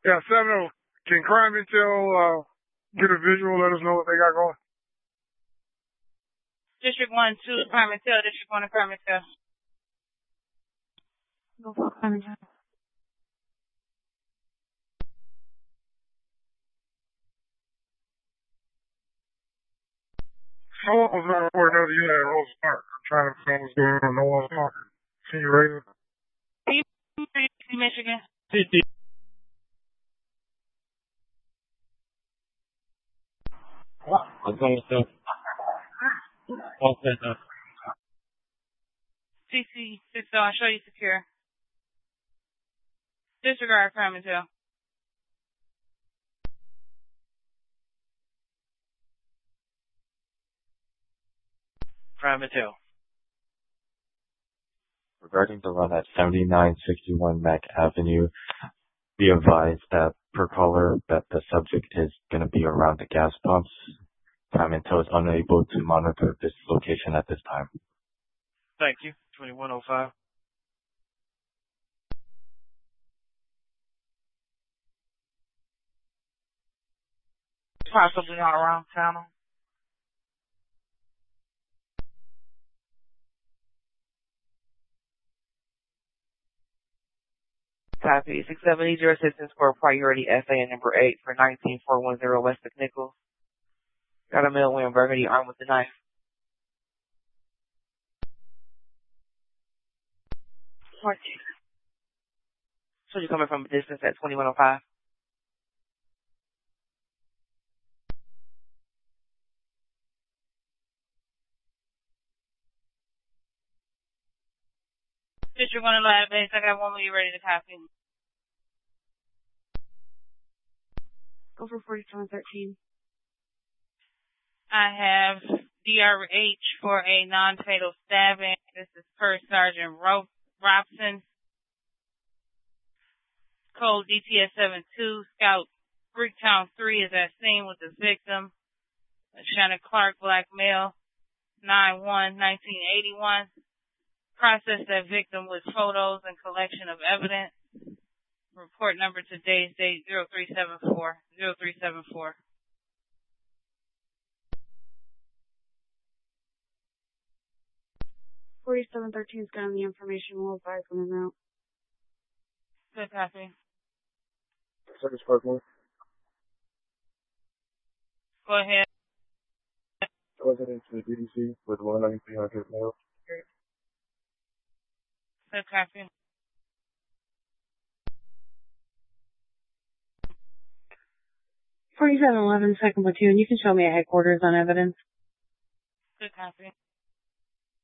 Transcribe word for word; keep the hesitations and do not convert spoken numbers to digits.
Yeah, seven oh. Can Crime Intel uh, get a visual, let us know what they got going? District one, two, Crime Intel, District one, Crime Intel. Go for Crime Intel. Someone was not reporting another unit at Rose Park. I'm trying to find what's going on. No one's talking. Senior Raven. Michigan. C T. I'm going to okay, uh, C C six oh, I'll show you secure. Disregard Crime Intel. Crime Intel. regarding the run at seventy-nine sixty-one Mac Avenue, be advised that per caller that the subject is going to be around the gas pumps. Crime Intel is unable to monitor this location at this time. Thank you. twenty-one oh five. Possibly not around channel. Copy. six seventy, your assistance for priority S A N number eight for nineteen four one zero West McNichols. Got a male wearing burgundy armed with a knife. So you're coming from a distance at twenty-one oh five? District one eleven base, I got one when you're ready to copy. Go for forty-seven thirteen. I have D R H for a non-fatal stabbing. This is First Sergeant Ro- Robson. Code D T S seven two. Scout Bricktown three is at scene with the victim. Shannon Clark, black male, nine one nineteen eighty-one. Process that victim with photos and collection of evidence. Report number today's date zero three seven four. zero three seven four. forty-seven thirteen's got the information. We'll advise when I'm out. Good copy. Service Park one. Go ahead. Go ahead into the D D C with one ninety-three hundred male. Good copy. forty-seven eleven, second platoon. You can show me at headquarters on evidence. Good copy.